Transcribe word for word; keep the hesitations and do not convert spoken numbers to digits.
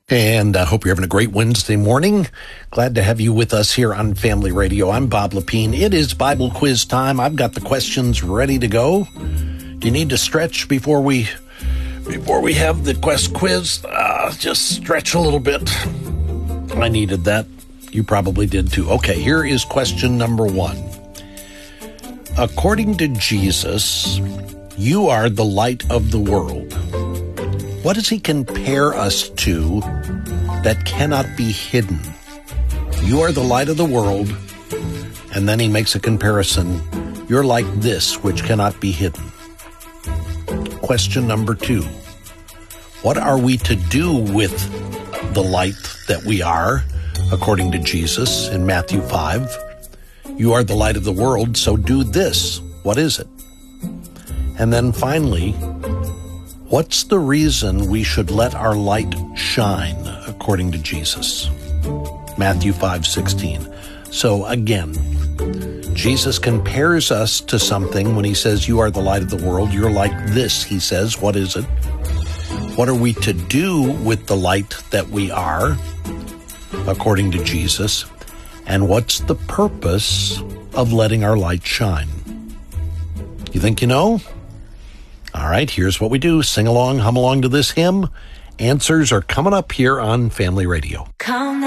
And I hope you're having a great Wednesday morning. Glad to have you with us here on Family Radio. I'm Bob Lepine. It is Bible quiz time. I've got the questions ready to go. Do you need to stretch before we before we have the quest quiz? Uh, just stretch a little bit. I needed that. You probably did too. Okay, here is question number one. According to Jesus, you are the light of the world. What does he compare us to that cannot be hidden? You are the light of the world, and then he makes a comparison. You're like this, which cannot be hidden. Question number two. What are we to do with the light that we are, according to Jesus in Matthew five? You are the light of the world, so do this. What is it? And then finally, what's the reason we should let our light shine, according to Jesus? Matthew five sixteen. So again, Jesus compares us to something when he says, you are the light of the world. You're like this, he says. What is it? What are we to do with the light that we are, according to Jesus? And what's the purpose of letting our light shine? You think you know? All right, here's what we do. Sing along, hum along to this hymn. Answers are coming up here on Family Radio. Come